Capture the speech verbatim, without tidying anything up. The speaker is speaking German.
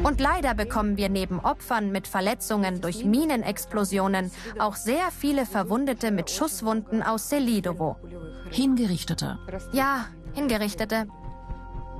Und leider bekommen wir neben Opfern mit Verletzungen durch Minenexplosionen auch sehr viele Verwundete mit Schusswunden aus Selidovo. Hingerichtete. Ja, Hingerichtete.